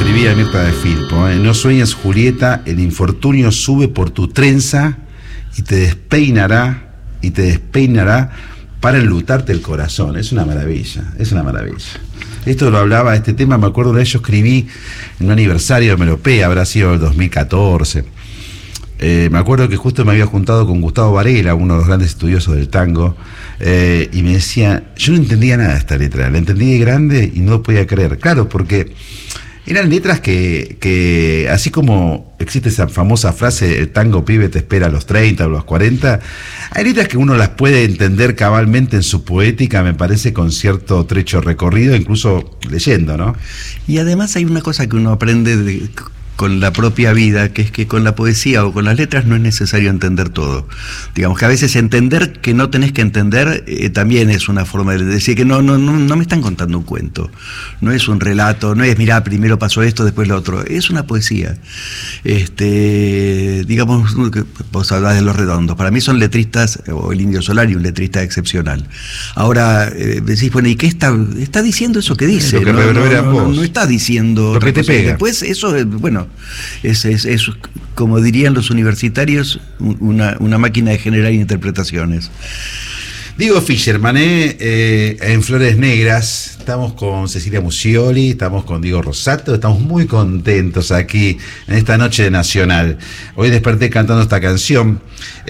escribía Mirta de Filpo, no sueñes, Julieta, el infortunio sube por tu trenza y te despeinará para enlutarte el corazón. Es una maravilla. Esto lo hablaba, este tema, me acuerdo de ello, escribí en un aniversario de Melopea, habrá sido el 2014. Me acuerdo que justo me había juntado con Gustavo Varela, uno de los grandes estudiosos del tango, y me decía, yo no entendía nada de esta letra, la entendí de grande y no lo podía creer. Claro, porque eran letras que así como existe esa famosa frase, el tango pibe te espera a los 30 o a los 40, hay letras que uno las puede entender cabalmente en su poética, me parece, con cierto trecho recorrido, incluso leyendo, ¿no? Y además hay una cosa que uno aprende con la propia vida, que es que con la poesía o con las letras no es necesario entender todo. Digamos que a veces entender que no tenés que entender también es una forma de decir que no me están contando un cuento, no es un relato, no es mirá, primero pasó esto, después lo otro, es una poesía. Digamos, vos hablás de Los Redondos, para mí son letristas, o el Indio Solari, un letrista excepcional. Ahora decís, bueno, ¿y qué está diciendo eso que dice? Lo que no está diciendo lo que te pega. Después eso, bueno, es como dirían los universitarios, una máquina de generar interpretaciones. Diego Fischerman, en Flores Negras, estamos con Cecilia Musioli, estamos con Diego Rosato, estamos muy contentos aquí en esta noche de Nacional. Hoy desperté cantando esta canción.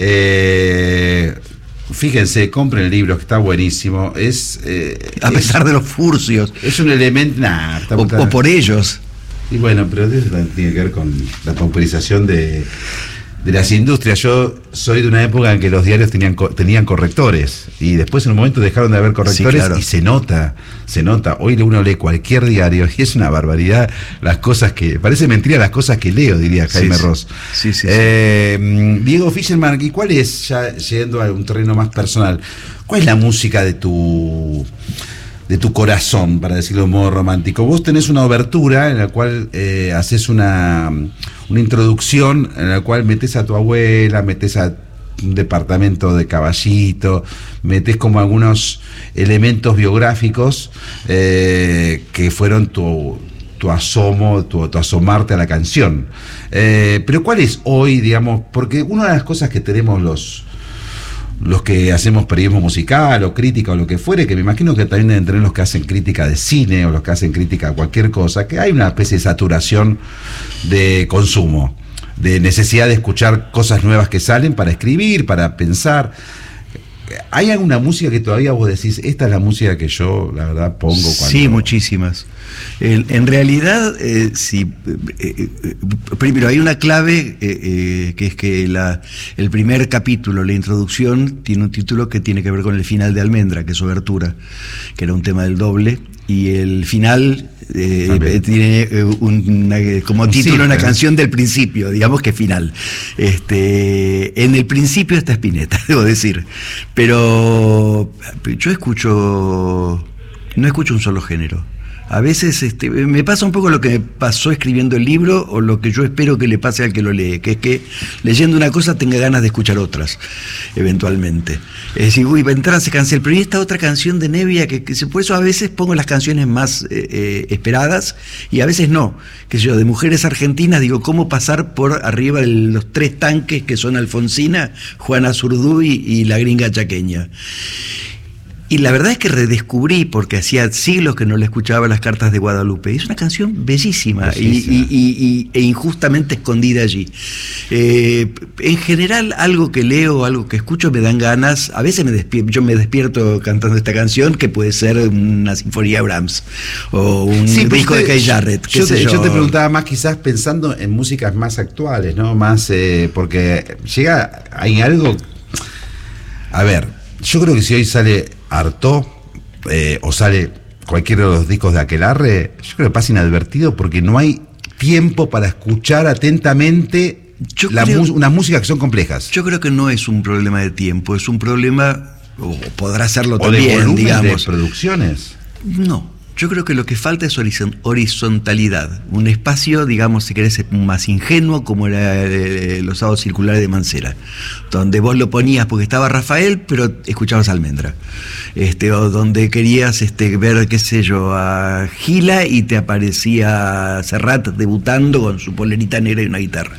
Fíjense, compren el libro, que está buenísimo. A pesar de los furcios. Es un elemento... o por ellos. Y bueno, pero eso tiene que ver con la pauperización de las industrias. Yo soy de una época en que los diarios tenían correctores y después en un momento dejaron de haber correctores, sí, claro. Y se nota. Hoy uno lee cualquier diario y es una barbaridad las cosas que... Parece mentira las cosas que leo, diría Jaime Ross. Sí. Diego Fischerman, ¿y cuál es, ya yendo a un terreno más personal, cuál es la música de tu corazón, para decirlo de un modo romántico? Vos tenés una obertura en la cual haces una introducción en la cual metés a tu abuela, metés a un departamento de Caballito, metés como algunos elementos biográficos que fueron tu asomo, tu asomarte a la canción. Pero ¿cuál es hoy, digamos? Porque una de las cosas que tenemos los que hacemos periodismo musical o crítica o lo que fuere, que me imagino que también deben tener los que hacen crítica de cine o los que hacen crítica a cualquier cosa, que hay una especie de saturación de consumo, de necesidad de escuchar cosas nuevas que salen para escribir, para pensar. ¿Hay alguna música que todavía vos decís, esta es la música que yo, la verdad, pongo cuando...? Sí, muchísimas. En realidad, sí, primero hay una clave, que es que el primer capítulo, la introducción, tiene un título que tiene que ver con el final de Almendra, que es Obertura, que era un tema del doble, y el final tiene como título una canción del principio, digamos que final. En el principio está Spinetta, debo decir, pero yo no escucho un solo género. A veces me pasa un poco lo que me pasó escribiendo el libro, o lo que yo espero que le pase al que lo lee, que es que leyendo una cosa tenga ganas de escuchar otras, eventualmente. Es decir, uy, va a entrar, se cancela, pero ¿y esta otra canción de Nevia? Por eso a veces pongo las canciones más esperadas, y a veces no. Que yo, de mujeres argentinas, digo, ¿cómo pasar por arriba de los tres tanques que son Alfonsina, Juana Zurduy y la gringa chaqueña? Y la verdad es que redescubrí, porque hacía siglos que no le escuchaba, Las Cartas de Guadalupe. Es una canción bellísima. E injustamente escondida allí. En general, algo que leo, algo que escucho, me dan ganas. A veces yo me despierto cantando esta canción, que puede ser una sinfonía de Brahms o un disco de Keith Jarrett. Yo te preguntaba más quizás pensando en músicas más actuales, ¿no? Más porque hay algo... A ver, yo creo que si hoy sale Artaud o sale cualquiera de los discos de Aquelarre, yo creo que pasa inadvertido porque no hay tiempo para escuchar atentamente unas músicas que son complejas. Yo creo que no es un problema de tiempo, es un problema, o podrá serlo o también, de volumen, digamos, de producciones. No, Yo creo que lo que falta es horizontalidad, un espacio, digamos, si querés, más ingenuo, como era los sábados circulares de Mancera, donde vos lo ponías porque estaba Rafael, pero escuchabas Almendra, o donde querías ver, qué sé yo, a Gila y te aparecía Serrat debutando con su polerita negra y una guitarra.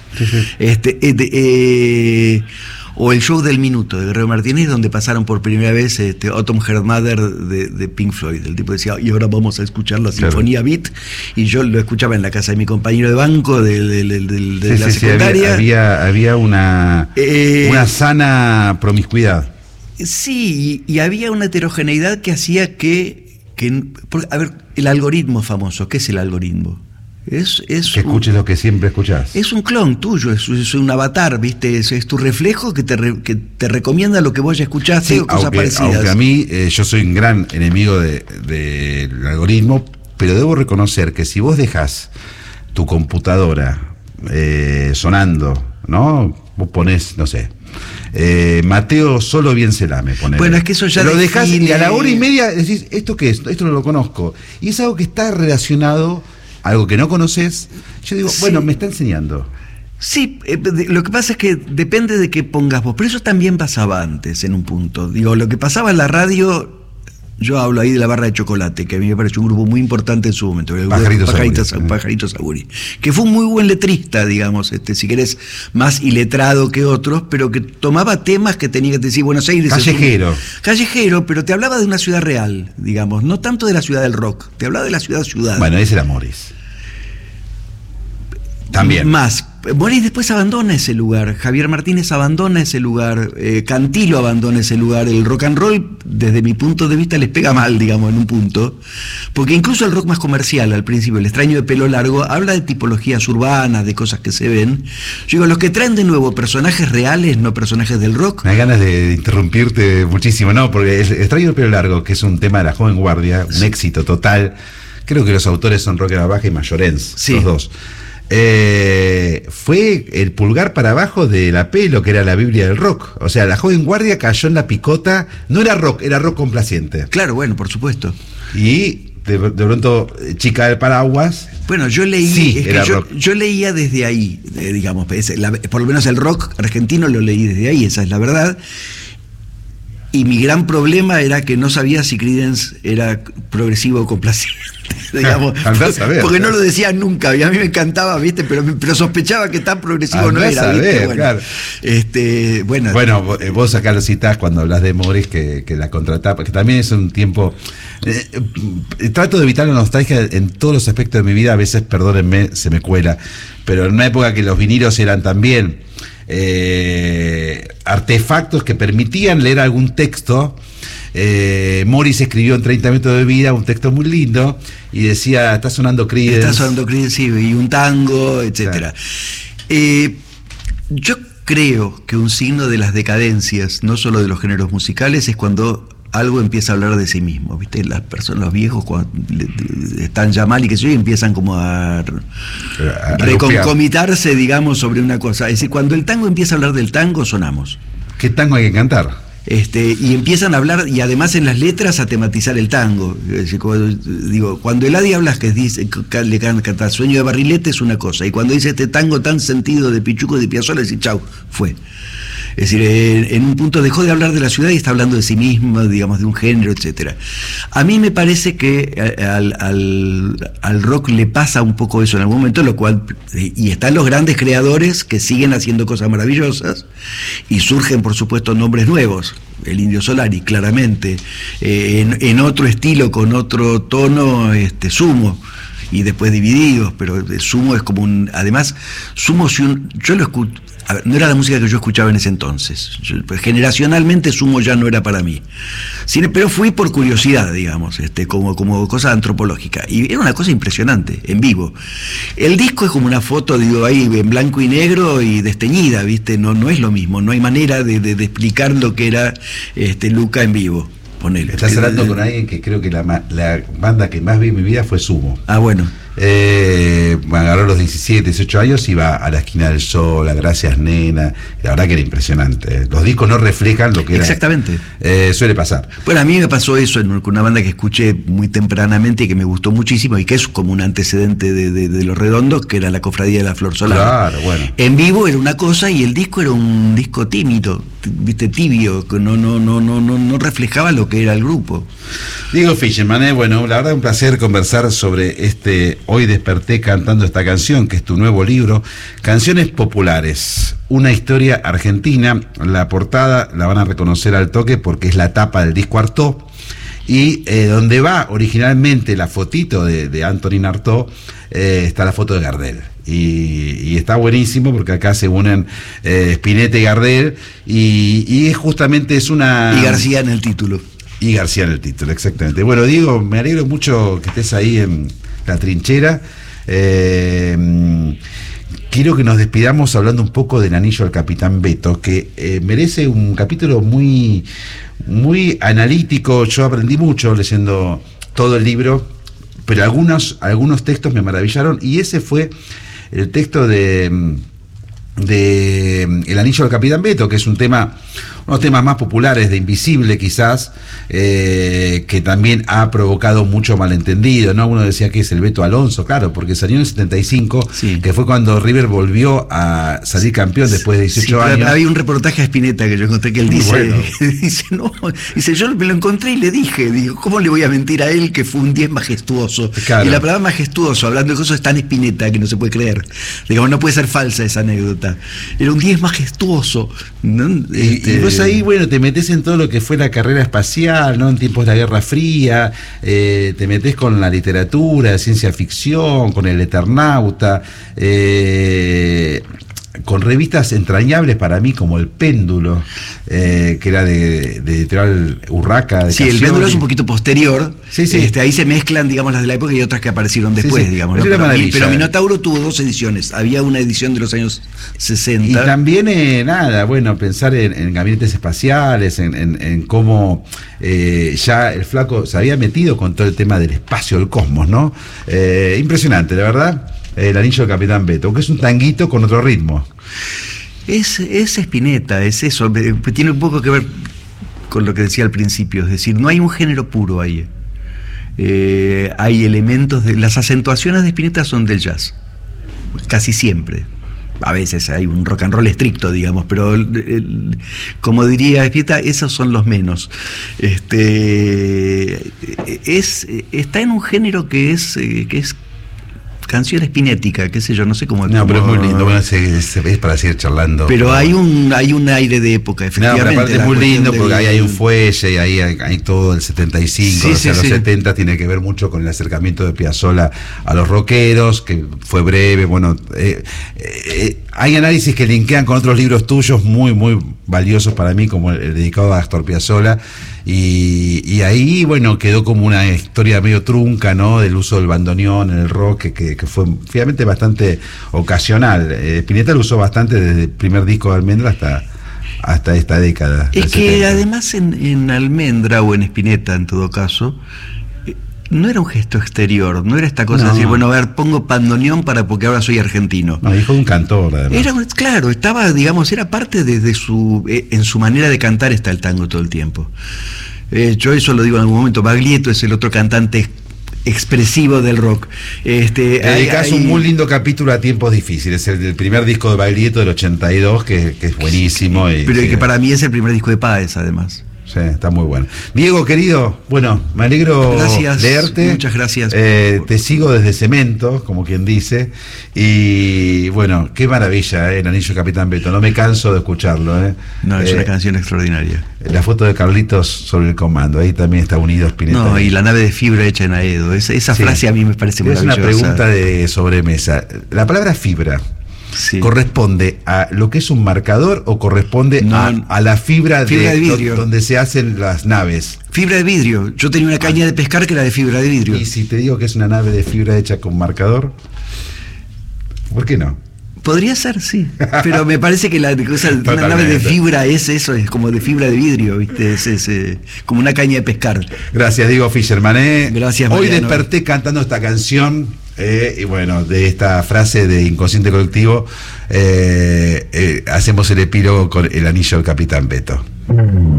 Sí. O el show del minuto de Guerrero Martínez, donde pasaron por primera vez Autumn Her Mother de Pink Floyd. El tipo decía, y ahora vamos a escuchar la Sinfonía Beat, y yo lo escuchaba en la casa de mi compañero de banco de la secundaria. Había una sana promiscuidad. Sí, y había una heterogeneidad que hacía que a ver, el algoritmo famoso, ¿qué es el algoritmo? Que escuches lo que siempre escuchás. Es un clon tuyo, es un avatar, ¿viste? Es tu reflejo que te recomienda lo que vos ya escuchaste, sí, o cosas parecidas. Aunque a mí, yo soy un gran enemigo del algoritmo, pero debo reconocer que si vos dejas tu computadora sonando, ¿no? Vos ponés, no sé, Mateo Solo Bien Celame, ponés. Bueno, es que eso ya lo dejás y a la hora y media decís, ¿esto qué es? Esto no lo conozco. Y es algo que está relacionado, algo que no conoces. Yo digo, sí, bueno, me está enseñando. Sí, lo que pasa es que depende de qué pongas vos, pero eso también pasaba antes en un punto. Digo, lo que pasaba en la radio, yo hablo ahí de la Barra de Chocolate, que a mí me pareció un grupo muy importante en su momento, el Pajarito Saburi, que fue un muy buen letrista, digamos, si querés, más iletrado que otros, pero que tomaba temas que tenía que decir Buenos Aires. Callejero, pero te hablaba de una ciudad real, digamos, no tanto de la ciudad del rock, te hablaba de la ciudad. Bueno, ese era Morris. También. Más. Morris después abandona ese lugar, Javier Martínez abandona ese lugar, Cantilo abandona ese lugar, el rock and roll desde mi punto de vista les pega mal, digamos, en un punto, porque incluso el rock más comercial al principio, el extraño de pelo largo, habla de tipologías urbanas, de cosas que se ven. Yo digo, los que traen de nuevo personajes reales, no personajes del rock. Me da ganas de interrumpirte muchísimo, ¿no? Porque el extraño de pelo largo, que es un tema de la joven guardia, un éxito total, creo que los autores son Roque Baja y Mayorens, sí, los dos. Fue el pulgar para abajo de la Pelo, que era la Biblia del rock. O sea, la joven guardia cayó en la picota. No era rock, era rock complaciente. Claro, bueno, por supuesto. Y de pronto, Chica del Paraguas. Bueno, yo leí, sí, yo leía desde ahí, digamos, por lo menos el rock argentino lo leí desde ahí, esa es la verdad. Y mi gran problema era que no sabía si Creedence era progresivo o complaciente, digamos, porque no lo decían nunca, y a mí me encantaba, ¿viste? Pero sospechaba que tan progresivo no era, ¿viste? Bueno, claro. Bueno, vos acá lo citás cuando hablas de Morris, que la contratapa, que también es un tiempo... trato de evitar la nostalgia en todos los aspectos de mi vida, a veces, perdónenme, se me cuela, pero en una época que los vinilos eran también... artefactos que permitían leer algún texto. Morris escribió en 30 metros de vida un texto muy lindo y decía, está sonando Creedence, sí, y un tango, etcétera. Claro. Yo creo que un signo de las decadencias, no solo de los géneros musicales, es cuando algo empieza a hablar de sí mismo, ¿viste? Las personas, los viejos, cuando están ya mal y que se empiezan como a reconcomitarse, digamos, sobre una cosa. Es decir, cuando el tango empieza a hablar del tango, sonamos. ¿Qué tango hay que cantar? Y empiezan a hablar, y además en las letras a tematizar el tango. Es decir, cuando Eladi habla que dice, le canta Sueño de Barrilete, es una cosa, y cuando dice este tango tan sentido de Pichuco y de Piazzolla, dice chau, fue. Es decir, en un punto dejó de hablar de la ciudad y está hablando de sí mismo, digamos, de un género, etcétera. A mí me parece que al rock le pasa un poco eso en algún momento, lo cual, y están los grandes creadores que siguen haciendo cosas maravillosas, y surgen, por supuesto, nombres nuevos. El Indio Solari, claramente, en otro estilo, con otro tono, Sumo, y después Divididos, pero Sumo es como además, Sumo, yo lo escucho. A ver, no era la música que yo escuchaba en ese entonces. Generacionalmente Sumo ya no era para mí. Pero fui por curiosidad, digamos, como cosa antropológica. Y era una cosa impresionante, en vivo. El disco es como una foto, digo, ahí en blanco y negro y desteñida, ¿viste? No es lo mismo, no hay manera de explicar lo que era Luca en vivo. Ponele. Estás hablando con alguien que creo que la banda que más vi en mi vida fue Sumo. Ah, bueno. me agarró los 17, 18 años, iba a la Esquina del Sol, a Gracias Nena, la verdad que era impresionante. Los discos no reflejan lo que era. Exactamente. Suele pasar. Bueno, a mí me pasó eso con una banda que escuché muy tempranamente y que me gustó muchísimo y que es como un antecedente de Los Redondos, que era la Cofradía de la Flor Solar. Claro, bueno. En vivo era una cosa y el disco era un disco tímido, viste, tibio, que no reflejaba lo que era el grupo. Diego Fischerman, bueno, la verdad un placer conversar sobre Hoy desperté cantando esta canción, que es tu nuevo libro, Canciones Populares, una historia argentina. La portada la van a reconocer al toque porque es la tapa del disco Artaud, y donde va originalmente la fotito de Antonin Artaud, está la foto de Gardel. Y está buenísimo porque acá se unen Spinetta y Gardel, y justamente es una... Y García en el título. Y García en el título, exactamente. Bueno, Diego, me alegro mucho que estés ahí en la trinchera. Quiero que nos despidamos hablando un poco del Anillo al Capitán Beto, que merece un capítulo muy, muy analítico. Yo aprendí mucho leyendo todo el libro, pero algunos textos me maravillaron, y ese fue el texto de El Anillo al Capitán Beto, que es unos temas más populares de Invisible quizás, que también ha provocado mucho malentendido, ¿no? Uno decía que es el Beto Alonso, claro, porque salió en el 75, sí, que fue cuando River volvió a salir campeón después de 18 años. Había un reportaje a Spinetta que yo encontré que él dice, yo me lo encontré y le dije, ¿cómo le voy a mentir a él que fue un 10 majestuoso? Claro. Y la palabra majestuoso, hablando de cosas, es tan Spinetta que no se puede creer. Digamos, no puede ser falsa esa anécdota. Era un 10 majestuoso, ¿no? Y vos ahí, bueno, te metés en todo lo que fue la carrera espacial, ¿no? En tiempos de la Guerra Fría, te metés con la literatura, ciencia ficción, con El Eternauta, con revistas entrañables para mí como El Péndulo, que era de editorial Urraca. Sí, El Péndulo es un poquito posterior. Sí, sí. Ahí se mezclan, digamos, las de la época y otras que aparecieron después, sí. Digamos. ¿No? Pero Minotauro tuvo 2 ediciones. Había una edición de los años 60. Y también, pensar en gabinetes espaciales, en cómo ya el flaco se había metido con todo el tema del espacio, del cosmos, ¿no? Impresionante, la verdad. El Anillo del Capitán Beto, que es un tanguito con otro ritmo. Es Spinetta, es eso. Tiene un poco que ver con lo que decía al principio, es decir, no hay un género puro ahí. Hay elementos las acentuaciones de Spinetta son del jazz, casi siempre. A veces hay un rock and roll estricto, digamos, pero como diría Spinetta, esos son los menos. Está en un género que es canción espinética, qué sé yo, no sé cómo... No, pero es muy lindo, bueno, es para seguir charlando. Pero hay un aire de época, efectivamente. No, pero aparte es muy lindo porque ahí hay un fuelle, y ahí hay todo el 75, sí, o sea, los 70 tiene que ver mucho con el acercamiento de Piazzolla a los rockeros, que fue breve, bueno... hay análisis que linkean con otros libros tuyos muy, muy valiosos para mí, como el dedicado a Astor Piazzolla, y ahí, bueno, quedó como una historia medio trunca, ¿no?, del uso del bandoneón en el rock, que fue finalmente bastante ocasional. Spinetta lo usó bastante desde el primer disco de Almendra hasta esta década. Es que 70. Además en Almendra, o en Spinetta en todo caso, no era un gesto exterior, no era esta cosa de decir, bueno, a ver, pongo bandoneón porque ahora soy argentino. No, hijo de un cantor, además. Claro, estaba, digamos, era parte de su... en su manera de cantar está el tango todo el tiempo. Yo eso lo digo en algún momento. Baglietto es el otro cantante expresivo del rock. Dedicás un muy lindo capítulo a Tiempos Difíciles, el primer disco de Baglietto del 82, que es buenísimo. Pero que para mí es el primer disco de Páez, además. Sí, está muy bueno. Diego, querido, bueno, me alegro leerte. Muchas gracias. Te sigo desde Cemento, como quien dice. Y bueno, qué maravilla, El Anillo Capitán Beto. No me canso de escucharlo. No, es una canción extraordinaria. La foto de Carlitos sobre el comando, ahí también está unido Spinetta. No, y la nave de fibra hecha en Aedo. Esa frase a mí me parece maravillosa. Es una pregunta de sobremesa. La palabra fibra. Sí. ¿Corresponde a lo que es un marcador o corresponde a la fibra de vidrio, donde se hacen las naves? Fibra de vidrio. Yo tenía una caña de pescar que era de fibra de vidrio. ¿Y si te digo que es una nave de fibra hecha con marcador? ¿Por qué no? Podría ser, sí. Pero me parece que una nave de fibra es eso, es como de fibra de vidrio, ¿viste? Es como una caña de pescar. Gracias, Diego Fischerman. Gracias, Mariano. Hoy desperté cantando esta canción Y bueno, de esta frase de Inconsciente Colectivo hacemos el epílogo con El Anillo del Capitán Beto.